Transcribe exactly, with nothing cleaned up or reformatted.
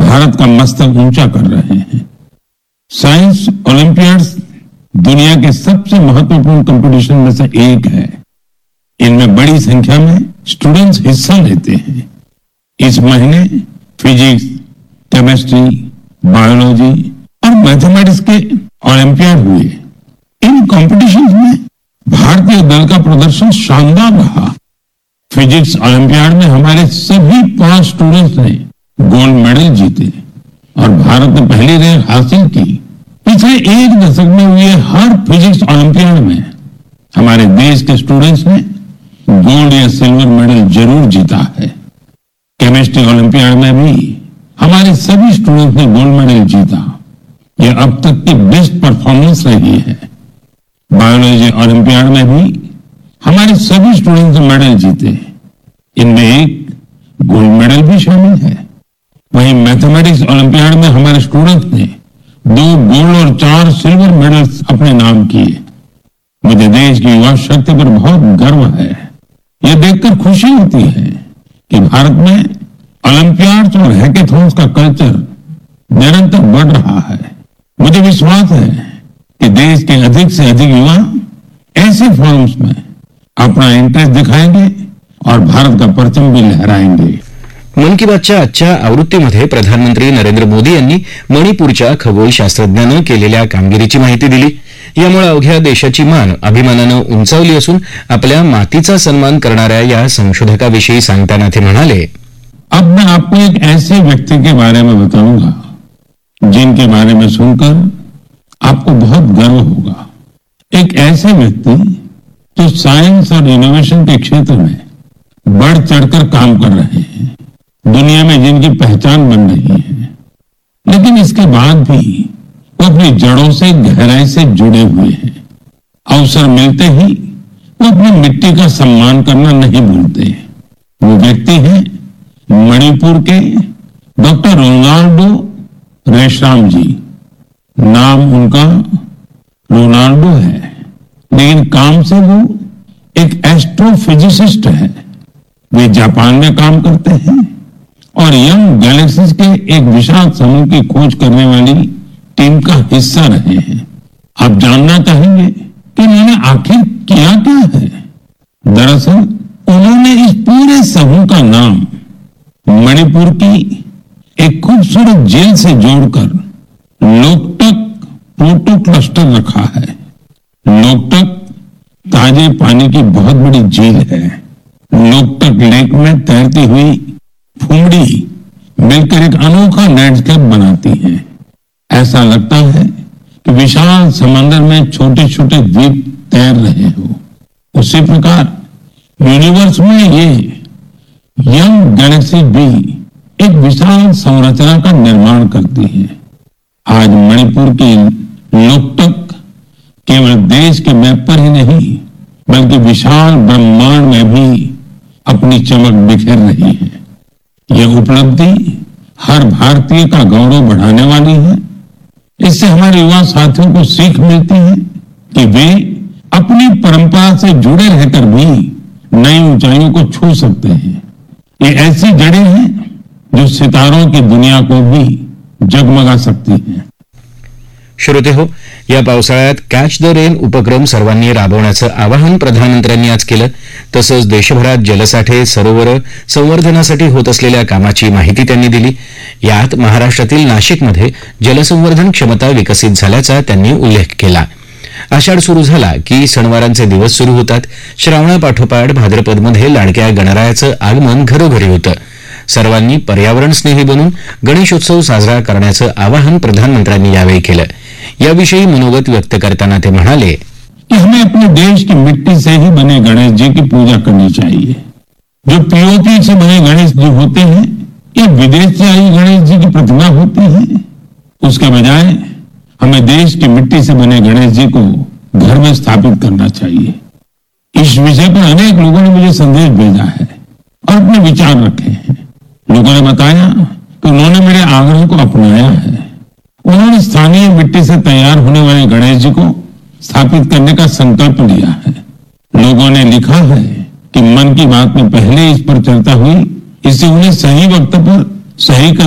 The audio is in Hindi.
भारत का मस्तक ऊंचा कर रहे हैं। साइंस ओलंपियाड्स दुनिया के सबसे महत्वपूर्ण कंपटीशन में से एक है। इनमें बड़ी संख्या में स्टूडेंट्स हिस्सा लेते हैं। इस महीने फिजिक्स, केमिस्ट्री, बायोलॉजी और मैथमेटिक्स के ओलंपियाड हुए। इन कॉम्पिटिशन्स में भारतीय दल का प्रदर्शन शानदार रहा। फिजिक्स ओलंपियाड में हमारे सभी पांच स्टूडेंट्स ने गोल्ड मेडल जीते और भारत ने पहली रैंक हासिल की। पिछले एक दशक में हुए हर फिजिक्स ओलंपियाड में हमारे देश के स्टूडेंट्स ने गोल्ड या सिल्वर मेडल जरूर जीता है। केमिस्ट्री ओलंपियाड में भी हमारे सभी स्टूडेंट्स ने गोल्ड मेडल जीता। यह अब तक की बेस्ट परफॉर्मेंस रही है। बायोलॉजी ओलंपियाड में भी हमारे सभी स्टूडेंट्स ने मेडल जीते। इनमें एक गोल्ड मेडल भी शामिल है। वहीं मैथमेटिक्स ओलंपियाड में हमारे स्टूडेंट्स ने दो गोल्ड और चार सिल्वर मेडल्स अपने नाम किए। मुझे देश की युवा शक्ति पर बहुत गर्व है। यह देखकर खुशी होती है कि भारत में ओलंपियाड्स और हैकेथॉन्स का कल्चर निरंतर बढ़ रहा है। मुझे विश्वास है कि देश के अधिक से अधिक युवा ऐसे फोरम्स में अपना इंटरेस्ट दिखाएंगे और भारत का परचम भी लहराएंगे। मन की बातच्या आजच्या आवृत्तीमध्ये प्रधानमंत्री नरेंद्र मोदी यांनी मणिपूरच्या खगोलशास्त्रज्ञानं केलेल्या कामगिरीची माहिती दिली। यामुळे अवघ्या देशाची मान अभिमानानं उंचावली असून आपल्या मातीचा सन्मान करणाऱ्या या संशोधकाविषयी सांगताना ते म्हणाले, अब मैं आपको एक ऐसे व्यक्ति के बारे में बताऊंगा जिनके बारे में सुनकर आपको बहुत गर्व होगा। एक ऐसे व्यक्ति जो साइंस और इनोवेशन के क्षेत्र में बढ़ चढ़कर काम कर रहे हैं, दुनिया में जिनकी पहचान बन रही है, लेकिन इसके बाद भी वो अपनी जड़ों से गहराई से जुड़े हुए हैं। अवसर मिलते ही वो अपनी मिट्टी का सम्मान करना नहीं भूलते। वो व्यक्ति है मणिपुर के डॉक्टर रोनाल्डो रेशराम जी। नाम उनका रोनाल्डो है, लेकिन काम से वो एक एस्ट्रोफिजिसिस्ट है। वे जापान में काम करते हैं और यंग गैलेक्सीज के एक विशाल समूह की खोज करने वाली टीम का हिस्सा रहे हैं। आप जानना चाहेंगे कि उन्होंने आखिर किया क्या है? दरअसल उन्होंने इस पूरे समूह का नाम मणिपुर की एक खूबसूरत जेल से जोड़कर लोकटक प्रोटो क्लस्टर रखा है। लोकटक ताजे पानी की बहुत बड़ी झील है। लोकटक लेक में तैरती हुई फुमड़ी मिलकर एक अनोखा लैंडस्केप बनाती है। ऐसा लगता है कि विशाल समंदर में छोटे छोटे द्वीप तैर रहे हो। उसी प्रकार यूनिवर्स में ये यंग गैलेक्सी भी एक विशाल संरचना का निर्माण करती है। आज मणिपुर की लोकटक केवल देश के मैप पर ही नहीं बल्कि विशाल ब्रह्मांड में भी अपनी चमक बिखेर रही है। यह उपलब्धि हर भारतीय का गौरव बढ़ाने वाली है। इससे हमारे युवा साथियों को सीख मिलती है कि वे अपनी परंपरा से जुड़े रहकर भी नई ऊंचाइयों को छू सकते हैं। ये ऐसी जड़ें हैं जो सितारों की दुनिया को भी जगमगा सकती हैं। श्रोते हो, या पावसाळ्यात कॅच द रेन उपक्रम सर्वांनी राबवण्याचं आवाहन प्रधानमंत्र्यांनी आज केलं। तसंच देशभरात जलसाठे, सरोवर संवर्धनासाठी होत असलेल्या कामाची माहिती त्यांनी दिली। यात महाराष्ट्रातील नाशिकमध्ये जलसंवर्धन क्षमता विकसित झाल्याचा त्यांनी उल्लेख केला। आषाढ सुरू झाला की सणवारांचे दिवस सुरू होतात। श्रावणापाठोपाठ भाद्रपदमध्ये लाडक्या गणरायाचं आगमन घरोघरी होतं। सर्वांनी पर्यावरण स्नेही बनून गणेशोत्सव साजरा करण्याचं आवाहन प्रधानमंत्र्यांनी यावेळी केलं। याविषयी मनोगत व्यक्त करताना ते म्हणाले कि हमें अपने देश की मिट्टी से ही बने गणेश जी की पूजा करनी चाहिए। जो पीओपी से बने गणेश जी होते हैं या विदेश से आई गणेश जी की प्रतिमा होती है, उसके बजाय हमें देश की मिट्टी से बने गणेश जी को घर में स्थापित करना चाहिए। इस विषय पर अनेक लोगों ने मुझे संदेश भेजा है और अपने विचार रखे हैं। लोगों ने बताया कि उन्होंने मेरे आग्रह को अपनाया है। उन्होंने स्थानीय मिट्टी से तैयार होने वाले गणेश जी को स्थापित करने का संकल्प लिया है। लोगों ने लिखा है कि मन की बात में पहले इस पर चर्चा हुई, इससे उन्हें सही वक्त पर सही